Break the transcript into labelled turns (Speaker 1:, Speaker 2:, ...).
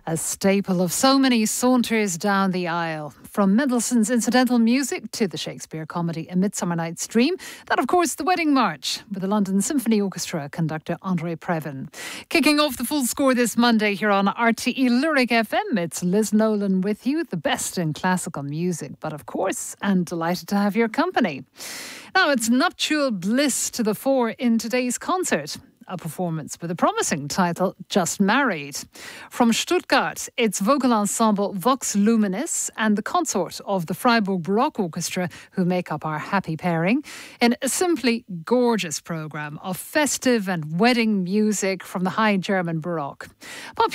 Speaker 1: A staple of so many saunters down the aisle. From Mendelssohn's incidental music to the Shakespeare comedy A Midsummer Night's Dream, that of course the Wedding March with the London Symphony Orchestra conductor André Previn. Kicking off the full score this Monday here on RTE Lyric FM, it's Liz Nolan with you, the best in classical music, but of course, and delighted to have your company. Now it's nuptial bliss to the fore in today's concert. A performance with a promising title, Just Married. From Stuttgart, it's vocal ensemble Vox Luminis and the consort of the Freiburg Baroque Orchestra who make up our happy pairing in a simply gorgeous programme of festive and wedding music from the High German Baroque.